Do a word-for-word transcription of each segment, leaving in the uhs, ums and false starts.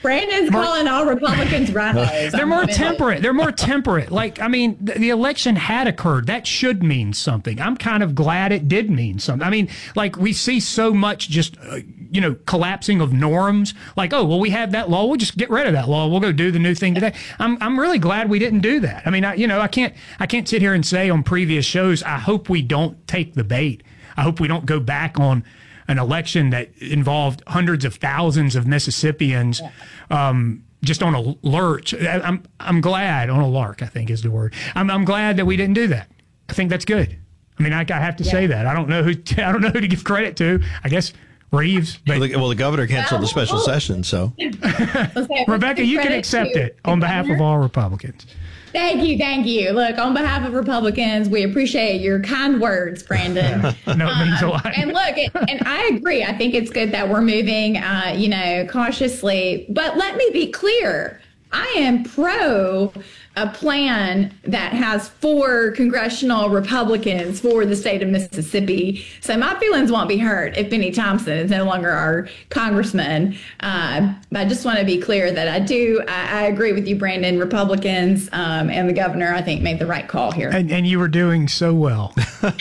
Brandon's more, calling all Republicans rhinos. They're more temperate. They're more temperate. Like, I mean, the, the election had occurred. That should mean something. I'm kind of glad it did mean something. I mean, like, we see so much just, uh, you know, collapsing of norms. Like, oh, well, we have that law. We'll just get rid of that law. We'll go do the new thing today. I'm I'm really glad we didn't do that. I mean, I, you know, I can't I can't sit here and say on previous shows, I hope we don't take the bait. I hope we don't go back on an election that involved hundreds of thousands of Mississippians um, just on a lurch. I'm I'm glad, on a lark, I think is the word. I'm I'm glad that we didn't do that. I think that's good. I mean, I, I have to yeah. say that. I don't know who I don't know who to give credit to. I guess Reeves. But well, the, well, the governor canceled well, the special well, session, so. Okay, Rebecca, you can accept it on behalf of all Republicans. Thank you, thank you. Look, on behalf of Republicans, we appreciate your kind words, Brandon. No, it means a lot. Um, and look, and I agree. I think it's good that we're moving, uh, you know, cautiously. But let me be clear. I am pro a plan that has four congressional Republicans for the state of Mississippi. So my feelings won't be hurt if Benny Thompson is no longer our congressman. Uh, but I just want to be clear that I do, I, I agree with you, Brandon. Republicans um, and the governor, I think, made the right call here. And, and you were doing so well. I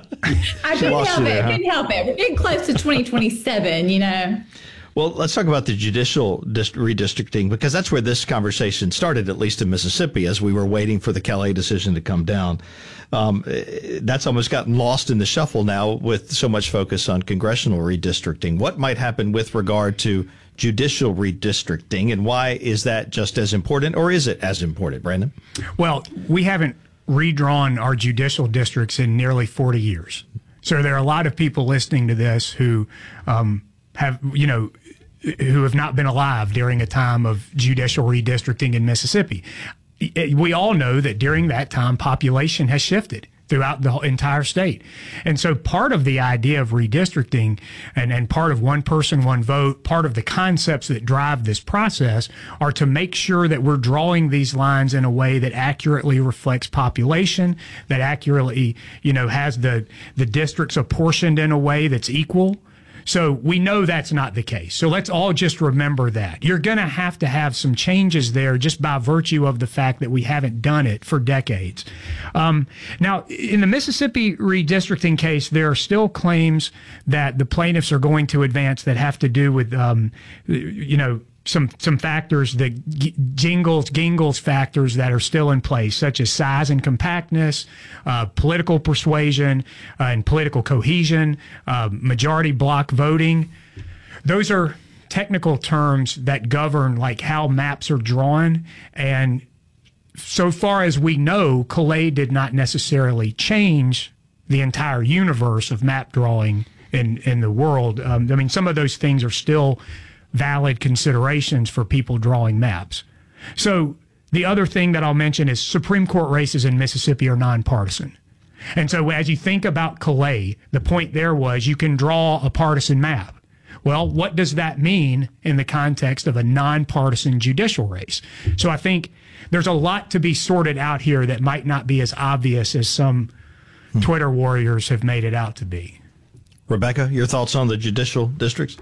couldn't help it. There, huh? couldn't help it. We're getting close to twenty twenty-seven, you know. Well, let's talk about the judicial dist- redistricting, because that's where this conversation started, at least in Mississippi, as we were waiting for the Calais decision to come down. Um, that's almost gotten lost in the shuffle now with so much focus on congressional redistricting. What might happen with regard to judicial redistricting, and why is that just as important, or is it as important, Brandon? Well, we haven't redrawn our judicial districts in nearly forty years. So there are a lot of people listening to this who um, have, you know, who have not been alive during a time of judicial redistricting in Mississippi. We all know that during that time, population has shifted throughout the entire state. And so part of the idea of redistricting and, and part of one person, one vote, part of the concepts that drive this process are to make sure that we're drawing these lines in a way that accurately reflects population, that accurately, you know, has the, the districts apportioned in a way that's equal. So we know that's not the case. So let's all just remember that. You're going to have to have some changes there just by virtue of the fact that we haven't done it for decades. Um, now, in the Mississippi redistricting case, there are still claims that the plaintiffs are going to advance that have to do with, um, you know, some some factors, the jingles, gingles factors that are still in place, such as size and compactness, uh, political persuasion, uh, and political cohesion, uh, majority block voting. Those are technical terms that govern like how maps are drawn. And so far as we know, Calais did not necessarily change the entire universe of map drawing in, in the world. Um, I mean, some of those things are still valid considerations for people drawing maps. So the other thing that I'll mention is Supreme Court races in Mississippi are nonpartisan. And so as you think about Calais, the point there was you can draw a partisan map. Well, what does that mean in the context of a nonpartisan judicial race? So I think there's a lot to be sorted out here that might not be as obvious as some hmm. Twitter warriors have made it out to be. Rebecca, your thoughts on the judicial districts?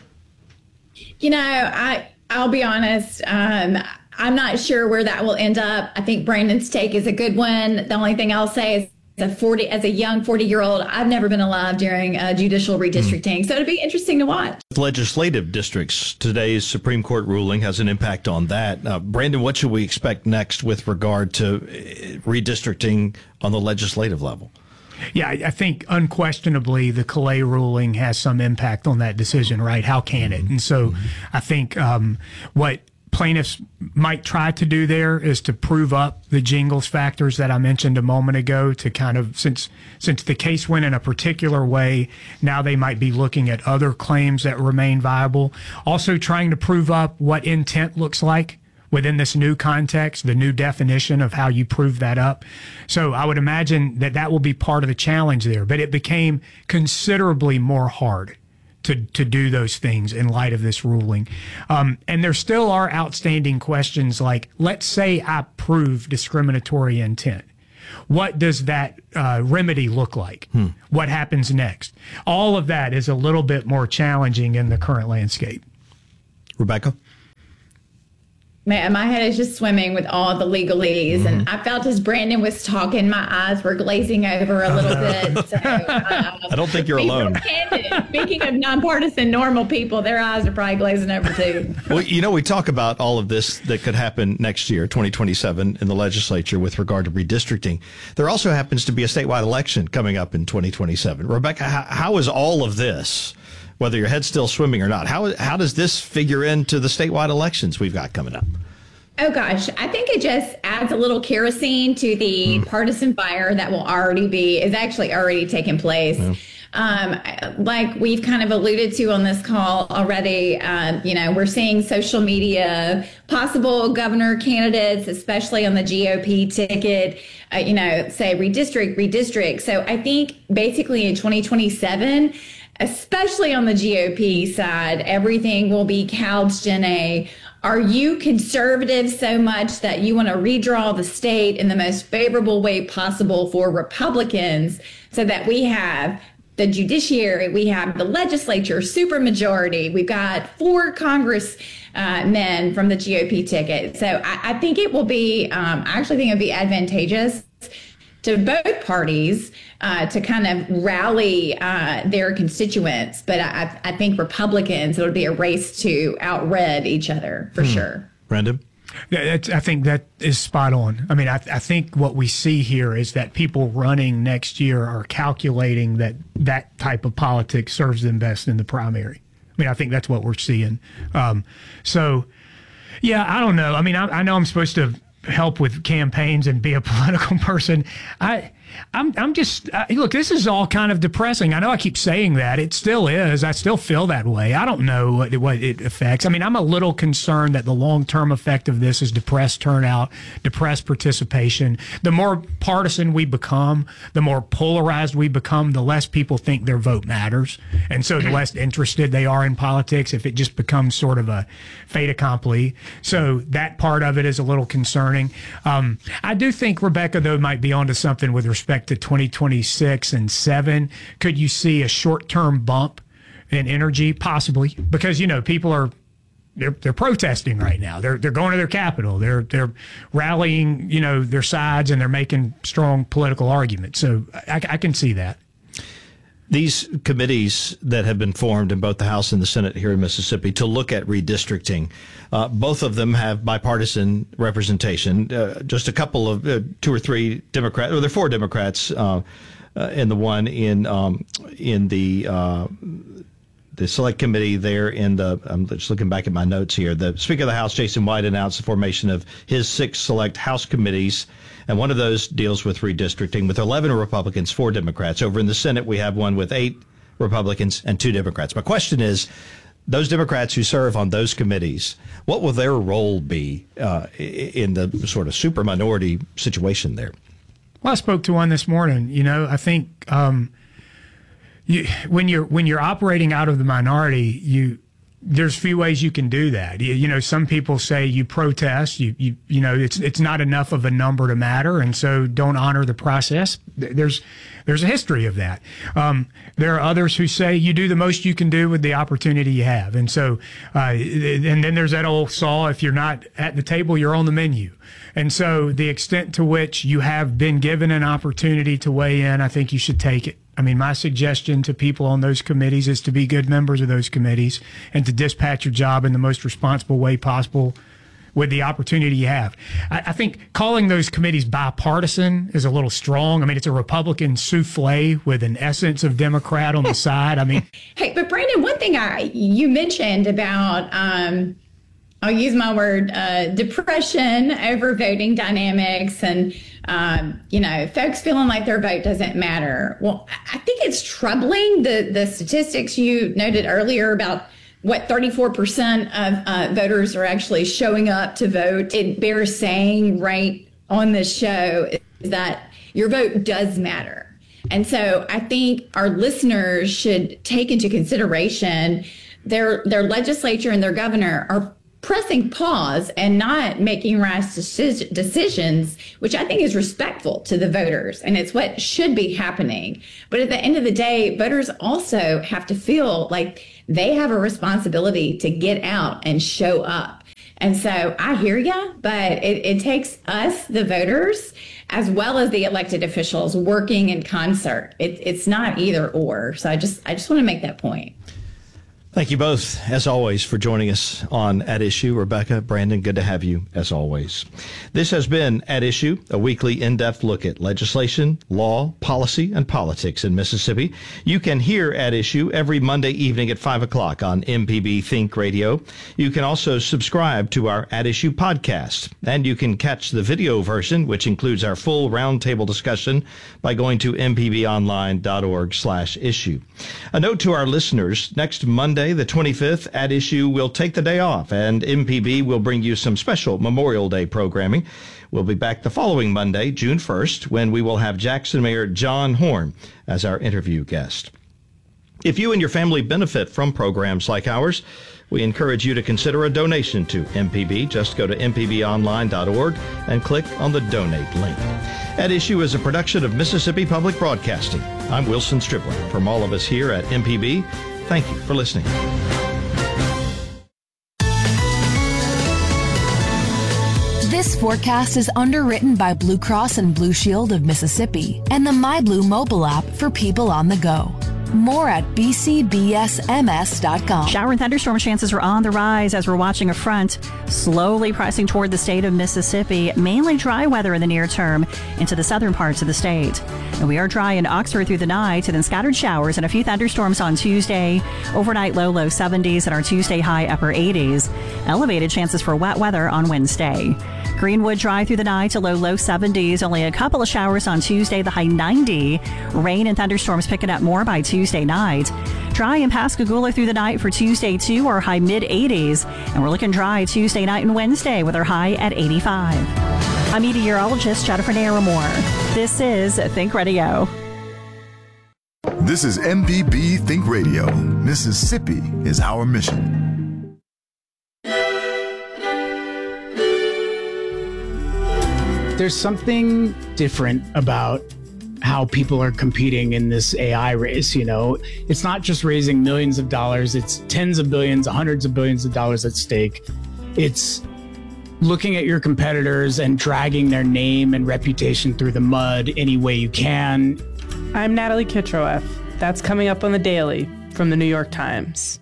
You know, I, I'll be honest. Um, I'm not sure where that will end up. I think Brandon's take is a good one. The only thing I'll say is as a forty, as a young forty-year-old, I've never been alive during uh, judicial redistricting. Mm. So it'll be interesting to watch. Legislative districts, today's Supreme Court ruling has an impact on that. Uh, Brandon, what should we expect next with regard to redistricting on the legislative level? Yeah, I think unquestionably the Calais ruling has some impact on that decision, right? How can it? And so mm-hmm. I think um, what plaintiffs might try to do there is to prove up the jingles factors that I mentioned a moment ago to kind of, since since the case went in a particular way, now they might be looking at other claims that remain viable. Also trying to prove up what intent looks like within this new context, the new definition of how you prove that up. So I would imagine that that will be part of the challenge there. But it became considerably more hard to, to do those things in light of this ruling. Um, and there still are outstanding questions like, let's say I prove discriminatory intent. What does that uh, remedy look like? Hmm. What happens next? All of that is a little bit more challenging in the current landscape. Rebecca? Man, my head is just swimming with all the legalese. Mm-hmm. And I felt as Brandon was talking, my eyes were glazing over a little bit. So, uh, I don't think you're alone. Candid, speaking of nonpartisan normal people, their eyes are probably glazing over too. Well, you know, we talk about all of this that could happen next year, twenty twenty-seven, in the legislature with regard to redistricting. There also happens to be a statewide election coming up in twenty twenty-seven. Rebecca, how, how is all of this, whether your head's still swimming or not, how how does this figure into the statewide elections we've got coming up? Oh, gosh, I think it just adds a little kerosene to the mm. partisan fire that will already be, is actually already taking place. Yeah. Um, like we've kind of alluded to on this call already, uh, you know, we're seeing social media, possible governor candidates, especially on the G O P ticket, uh, you know, say redistrict, redistrict. So I think basically in twenty twenty-seven, especially on the G O P side, everything will be couched in a, are you conservative so much that you want to redraw the state in the most favorable way possible for Republicans so that we have the judiciary, we have the legislature, supermajority, we've got four Congress uh, men from the G O P ticket. So I, I think it will be, um, I actually think it would be advantageous to both parties uh, to kind of rally uh, their constituents. But I, I think Republicans, it'll be a race to outred each other for hmm. sure. Brandon? Yeah, that's, I think that is spot on. I mean, I, I think what we see here is that people running next year are calculating that that type of politics serves them best in the primary. I mean, I think that's what we're seeing. Um, so, yeah, I don't know. I mean, I, I know I'm supposed to help with campaigns and be a political person. I, I'm, I'm just, uh, look, this is all kind of depressing. I know I keep saying that. It still is. I still feel that way. I don't know what, what it affects. I mean, I'm a little concerned that the long-term effect of this is depressed turnout, depressed participation. The more partisan we become, the more polarized we become, the less people think their vote matters. And so the less interested they are in politics if it just becomes sort of a fait accompli. So that part of it is a little concerning. Um, I do think Rebecca, though, might be onto something with respect to twenty twenty-six and seven. Could you see a short-term bump in energy? Possibly, because, you know, people are they're they're protesting right now. They're they're going to their capital. They're they're rallying, you know, their sides, and they're making strong political arguments. So I, I can see that. These committees that have been formed in both the House and the Senate here in Mississippi to look at redistricting, uh, both of them have bipartisan representation. Uh, just a couple of uh, two or three Democrats, or there are four Democrats uh, uh, in the one in um, in the uh, the select committee there. In the I'm just looking back at my notes here. The Speaker of the House, Jason White, announced the formation of his six select House committees. And one of those deals with redistricting with eleven Republicans, four Democrats. Over in the Senate, we have one with eight Republicans and two Democrats. My question is, those Democrats who serve on those committees, what will their role be uh, in the sort of super minority situation there? Well, I spoke to one this morning. You know, I think um, you, when you're when you're operating out of the minority, you there's few ways you can do that. You, you know, some people say you protest, you, you, you know, it's, it's not enough of a number to matter. And so don't honor the process. There's, there's a history of that. Um, there are others who say you do the most you can do with the opportunity you have. And so, uh, and then there's that old saw, if you're not at the table, you're on the menu. And so the extent to which you have been given an opportunity to weigh in, I think you should take it. I mean, my suggestion to people on those committees is to be good members of those committees and to dispatch your job in the most responsible way possible with the opportunity you have. I, I think calling those committees bipartisan is a little strong. I mean, it's a Republican souffle with an essence of Democrat on the side. I mean, hey, but Brandon, one thing I you mentioned about, um, I'll use my word, uh, depression over voting dynamics and, um, you know, folks feeling like their vote doesn't matter. Well, I think it's troubling, the, the statistics you noted earlier about what thirty-four percent of uh, voters are actually showing up to vote. It bears saying right on this show is that your vote does matter. And so I think our listeners should take into consideration their their legislature and their governor are pressing pause and not making rash decisions, which I think is respectful to the voters. And it's what should be happening. But at the end of the day, voters also have to feel like they have a responsibility to get out and show up. And so I hear you, but it, it takes us, the voters, as well as the elected officials working in concert. It, it's not either or. So I just I just want to make that point. Thank you both, as always, for joining us on At Issue. Rebecca, Brandon, good to have you, as always. This has been At Issue, a weekly in-depth look at legislation, law, policy, and politics in Mississippi. You can hear At Issue every Monday evening at five o'clock on M P B Think Radio. You can also subscribe to our At Issue podcast, and you can catch the video version, which includes our full roundtable discussion, by going to m p b online dot org slash issue. A note to our listeners, next Monday, the twenty-fifth, At Issue will take the day off, and M P B will bring you some special Memorial Day programming. We'll be back the following Monday, June first, when we will have Jackson Mayor John Horn as our interview guest. If you and your family benefit from programs like ours, we encourage you to consider a donation to M P B. Just go to m p b online dot org and click on the donate link. At Issue is a production of Mississippi Public Broadcasting. I'm Wilson Stripling. From all of us here at M P B, thank you for listening. This forecast is underwritten by Blue Cross and Blue Shield of Mississippi and the MyBlue mobile app for people on the go. More at b c b s m s dot com. Shower and thunderstorm chances are on the rise as we're watching a front slowly pressing toward the state of Mississippi. Mainly dry weather in the near term into the southern parts of the state. And we are dry in Oxford through the night, and then scattered showers and a few thunderstorms on Tuesday. Overnight low, low seventies, and our Tuesday high upper eighties. Elevated chances for wet weather on Wednesday. Greenwood dry through the night to low, low seventies. Only a couple of showers on Tuesday, the high ninety. Rain and thunderstorms picking up more by Tuesday night. Dry in Pascagoula through the night for Tuesday, too, our high mid eighties. And we're looking dry Tuesday night and Wednesday with our high at eighty-five. I'm meteorologist Jennifer Naramore. This is Think Radio. This is M P B Think Radio. Mississippi is our mission. There's something different about how people are competing in this A I race. You know, it's not just raising millions of dollars, it's tens of billions, hundreds of billions of dollars at stake. It's looking at your competitors and dragging their name and reputation through the mud any way you can. I'm Natalie Kitroeff. That's coming up on The Daily from the New York Times.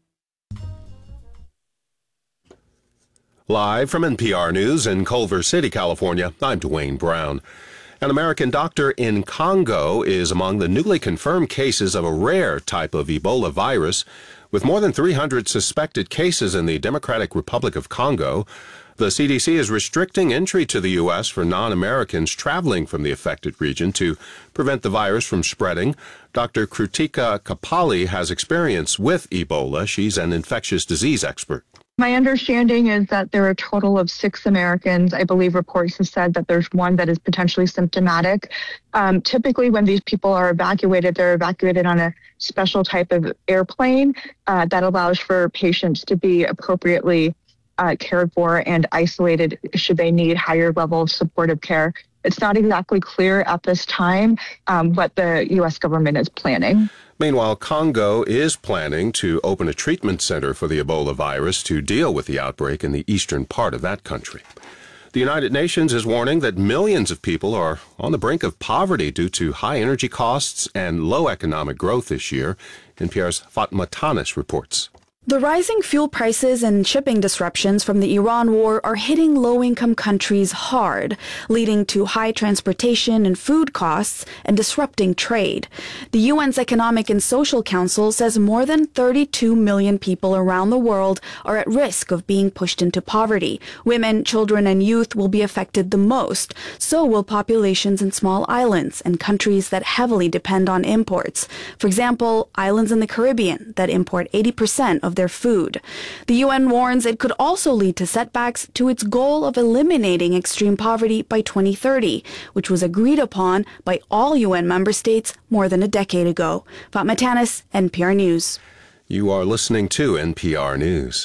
Live from N P R News in Culver City, California, I'm Dwayne Brown. An American doctor in Congo is among the newly confirmed cases of a rare type of Ebola virus. With more than three hundred suspected cases in the Democratic Republic of Congo, the C D C is restricting entry to the U S for non-Americans traveling from the affected region to prevent the virus from spreading. Doctor Krutika Kapali has experience with Ebola. She's an infectious disease expert. My understanding is that there are a total of six Americans. I believe reports have said that there's one that is potentially symptomatic. Um, typically, when these people are evacuated, they're evacuated on a special type of airplane uh, that allows for patients to be appropriately uh, cared for and isolated should they need higher level of supportive care. It's not exactly clear at this time um, what the U S government is planning. Meanwhile, Congo is planning to open a treatment center for the Ebola virus to deal with the outbreak in the eastern part of that country. The United Nations is warning that millions of people are on the brink of poverty due to high energy costs and low economic growth this year. N P R's Fatma Tanis reports. The rising fuel prices and shipping disruptions from the Iran war are hitting low-income countries hard, leading to high transportation and food costs and disrupting trade. The U N's Economic and Social Council says more than thirty-two million people around the world are at risk of being pushed into poverty. Women, children, and youth will be affected the most. So will populations in small islands and countries that heavily depend on imports. For example, islands in the Caribbean that import eighty percent of their food. The U N warns it could also lead to setbacks to its goal of eliminating extreme poverty by twenty thirty, which was agreed upon by all U N member states more than a decade ago. Fatma Tanis, N P R News. You are listening to N P R News.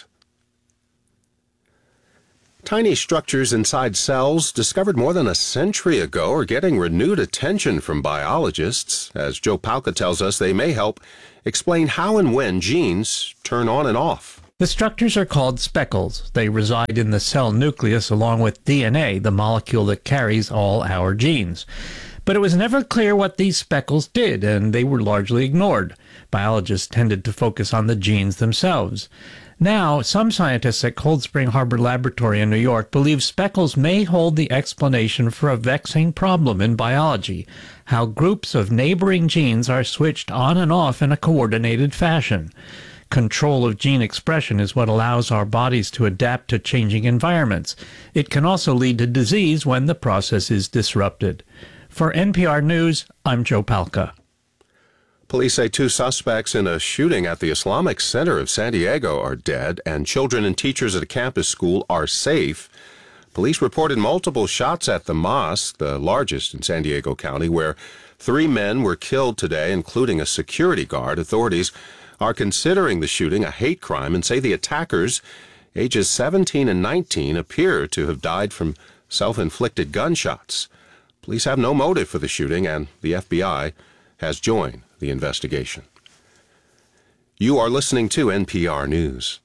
Tiny structures inside cells discovered more than a century ago are getting renewed attention from biologists. As Joe Palca tells us, they may help explain how and when genes turn on and off. The structures are called speckles. They reside in the cell nucleus along with D N A, the molecule that carries all our genes. But it was never clear what these speckles did, and they were largely ignored. Biologists tended to focus on the genes themselves. Now, some scientists at Cold Spring Harbor Laboratory in New York believe speckles may hold the explanation for a vexing problem in biology: how groups of neighboring genes are switched on and off in a coordinated fashion. Control of gene expression is what allows our bodies to adapt to changing environments. It can also lead to disease when the process is disrupted. For N P R News, I'm Joe Palca. Police say two suspects in a shooting at the Islamic Center of San Diego are dead, and children and teachers at a campus school are safe. Police reported multiple shots at the mosque, the largest in San Diego County, where three men were killed today, including a security guard. Authorities are considering the shooting a hate crime and say the attackers, ages seventeen and nineteen, appear to have died from self-inflicted gunshots. Police have no motive for the shooting, and the F B I has joined the investigation. You are listening to N P R News.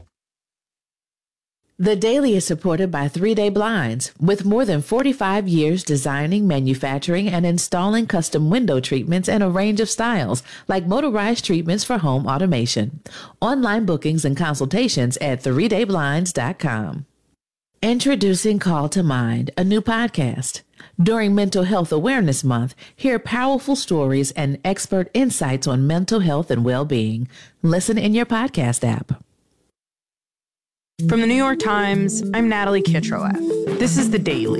The Daily is supported by Three Day Blinds. With more than forty-five years designing, manufacturing, and installing custom window treatments in a range of styles, like motorized treatments for home automation. Online bookings and consultations at three day blinds dot com. Introducing Call to Mind, a new podcast. During Mental Health Awareness Month, hear powerful stories and expert insights on mental health and well-being. Listen in your podcast app. From the New York Times, I'm Natalie Kitroeff. This is The Daily.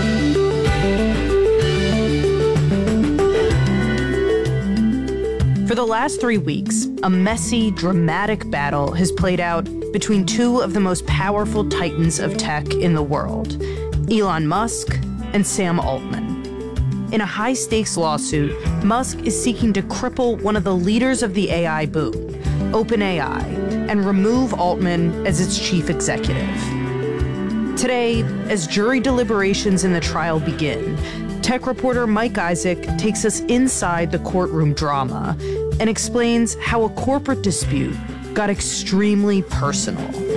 For the last three weeks, a messy, dramatic battle has played out between two of the most powerful titans of tech in the world, Elon Musk and Sam Altman. In a high-stakes lawsuit, Musk is seeking to cripple one of the leaders of the A I boom, OpenAI, and remove Altman as its chief executive. Today, as jury deliberations in the trial begin, tech reporter Mike Isaac takes us inside the courtroom drama and explains how a corporate dispute got extremely personal.